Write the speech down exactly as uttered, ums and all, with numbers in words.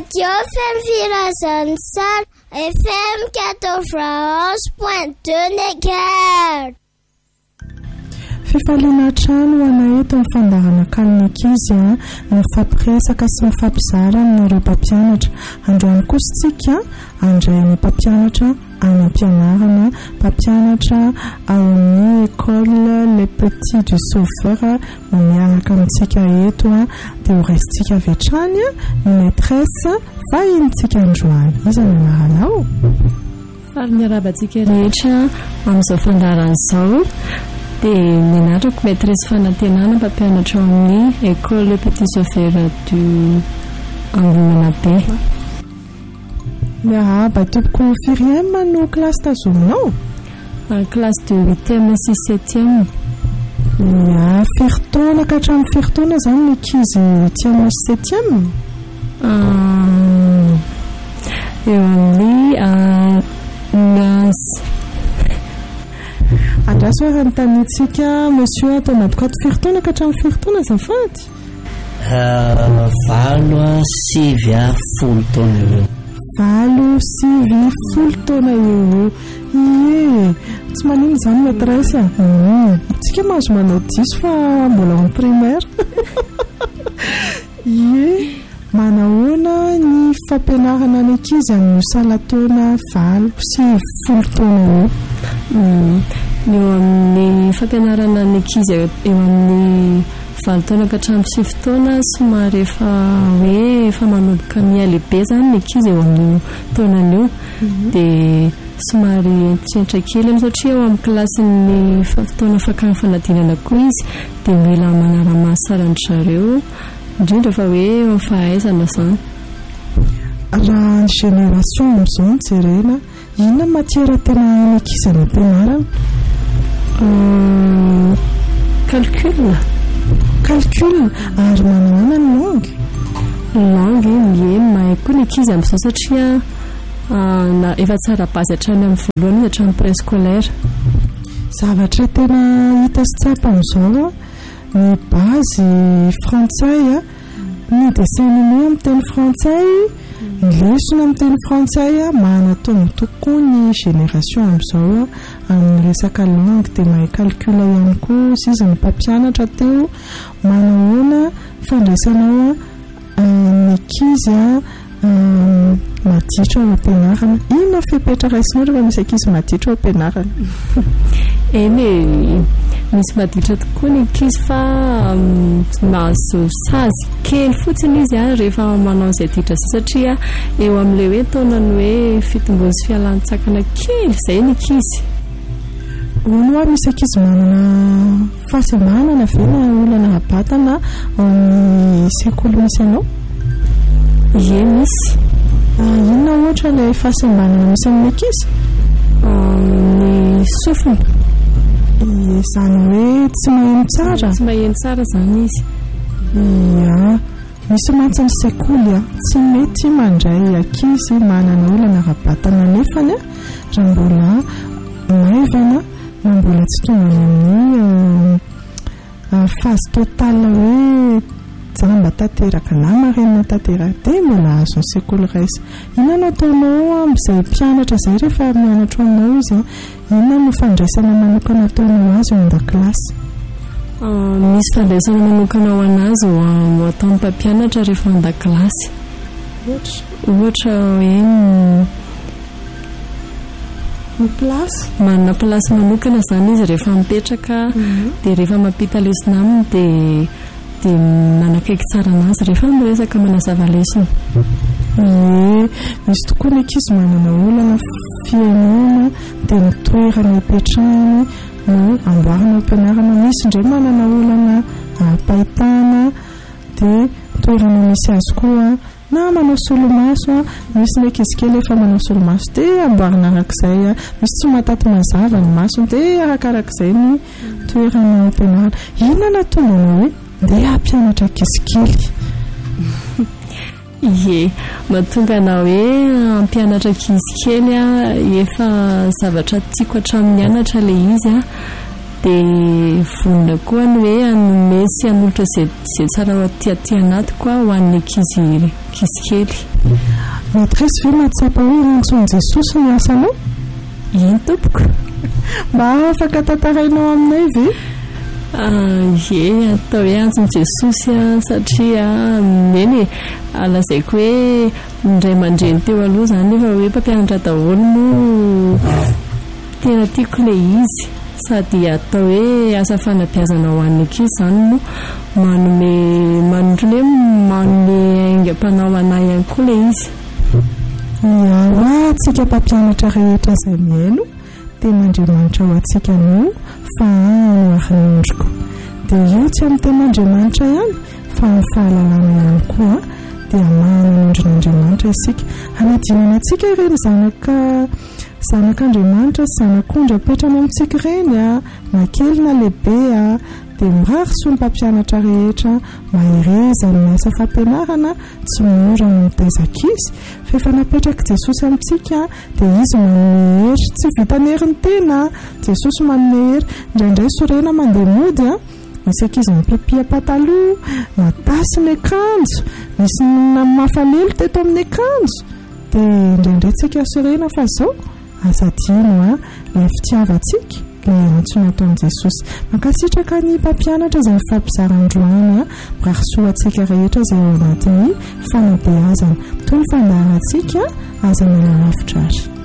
Radio Femvirazantsar F M quatre-vingt-onze point deux mégahertz. Fifaliana trano ho ana eto amin'ny fandarana kalina ankizy a mifampiresaka sy mifampizara amin'ireo mpampianatra. Androany kositsika andray ny mpampianatra any am-pianarana, mpampianatra ao amin'ny école Les Petits du Sauveur no miaraka amintsika eto a dia ho raisitsika avy hatrany ny maîtresse vahintsika androany. Iza no anaranao? Faly miarabantsika rehetra amin'izao fandarana izao dia ny anatrako maîtresse fanantenana mpampianatra ao amin'ny école Les Petits Sauveurs du Angoulanabe. Miaraba toboko firième no classe tazominao? Classe de huitième sy septième. Ya, firy ka hatramin'ny firy taona zany ny ankizy huitième sy septième? Eo amin'ny neuf. Andraso hoe ranontanitsika monsieur atao madokady firy taona ka hatramin'ny firy taona azafady? Valo sivy a folo taona eo. Valo sivy folo taona eo. Ie, tsy manino zany maîtresse. Tsika mahazo manao diso fa mbola en primaire. Ie, manahoana ny fampianarana ny ankizy amin'ny salan-taona valo sy folo taona eo? Eo amin'ny fampianarana ny ankizy eo amin'ny valo taona ka hatramin'ny sivy taona somary efa hoe efa manomboka mialehibe zany ny ankizy eo amin'ny taonan'io dia somary entsentra kely amin'ny satria eo amin'ny kilasiny taona fakana fanadinana koa izy dia mila manara-maso ny zareo indrindra fa hoe eo amin'ny fahaizana zany. Raha ny génération amin'izao no jerena, inona matiera tena ny ankizy any am-pianarana? Calcul. Calcul ary manana ny langue. Langue ie mahay koa ny ankizy amin'izao satria na efa tsara base hatrany amin'ny voalohany hatrany préscolaire. Zavatra tena hita sy tsapa amin'izao ny base frantsay, ny dessin animé amin'ny teny frantsay, ny lesona amin'ny teny frantsay. Manatona tokoa ny génération amin'izao amin'ny resaka langue dia mahay calcul ihany koa izy ny mpampianatra teo manahoana fandraisanao ny ankizy maditra ao am-pianarana. Inona fipetraka raisinao rehefa misy ankizy maditra ao am-pianarana? Eny misy maditra tokoa ny ankizy fa mahazo sazy kely fotsiny izy a rehefa manao izay ditra izay satria eo amin'ilay hoe taonany hoe fitombony sy fialan-tsakana kely izay ny ankizy. Ono a misy ankizy manana fahasembanana ve na olana abatana amin'ny sekoly misy anao? Ie misy. Inona ohatra ilay fahasembanana misy amin'ny ankizy? Ny sofina. Izany hoe tsy maheno tsara? Tsy maheno tsara zany izy. Ia, misy mantsy ny sekoly a tsy mety mandray ankizy manana olana abatana nefany a raha mbola maivana na mbola tsy tonga amin'ny phase totale hoe jamba tanteraka na marenina tanteraka dia mbola azo ny sekoly raisa. Inona no ataonao amin'izay mpianatra izay rehefa mianatra aminao izy? Inona no fandraisana manokana ataonao azy ao an-dakilasy? Misy fandraisana manokana ho anazy ho atao ny mpampianatra rehefa ao an-dakilasy. Ohatra hoe ny plasy manana plasy manokana zany izy rehefa mipetraka dia rehefa mampita lesona aminy dia dia manakaiky tsara anazy rehefa miresaka manazava lesona. Ie, misy tokoa ny ankizy manana olana fiainana dia ny toerana ipetrahany no amboarina am-pianarana. Misy indray manana olana pahitana dia toerana misy azy koa na manao solomaso. Misy ny ankizy kely efa manao solomaso dia amboarina arak'izay. Misy tsy mahataty mazava ny masony dia arakarak'izay ny toerana am-pianarana. Inona no atonganao hoe dia hampianatra ankizy kely? Ie, mahatonga na hoe ampianatra ankizy kely a efa zavatra tiako hatramin'ny anatra ilay izy a dia vonona koa ny hoe hanome sy hanolotra izay tsara tia anaty koa ho an'ny ankizy ankizy kely. Maîtresse ve mahatsapa hoe rantsony Jesosy ny asanao? Iny tompoko. Mba afaka tantarainao aminay ve? Ie, atao hoe antsony Jesosy satria eny e alazaiko hoe ndray mandreny teo aloha izany nefa hoe mpampianatra daholo no tena tiako ilay izy, sady atao hoe asa fanabeazana ho an'ny ankizy izany no manome manontrony hoe manome aingam-panao anahy ihany koa ilay izy. Ia, tsika mpampianatra rehetra izay miaino tena Andriamanitra ho antsika no fa ano arinondriko. Dia io tsy amin'ny ten'Andriamanitra ihany fa amin'ny fahalalana ihany koa dia mananondrin'Andriamanitra isika. Hanadinana antsika ireny zanaka zanak'Andriamanitra sy zanak'ondry apetrany amintsika ireny a, na kely na lehibe a, dia mirary soa ny mpampianatra rehetra mahireza ny asa fampianarana tsy mora ny mitezaka izy. Fa efa napetraka Jesosy amintsika dia izy manome hery, tsy vitany hery ny tena, Jesosy manome hery. Indraindray sorena mandeha mody a, misy ankizy mipipia pataloha na tasy ny akanjo, misy mafalelo teto amin'ny akanjo, dia indraindray tsika sorena fa zao asa dino a ilay fitiavantsika ilay antsona ataon'i Jesosy. Mankasitraka ny mpampianatra izay mifampizarandroany a mirary soa antsika rehetra izay ao anatin'ny fanabeazana toy ny fandaharantsika aza miala lavitra azy.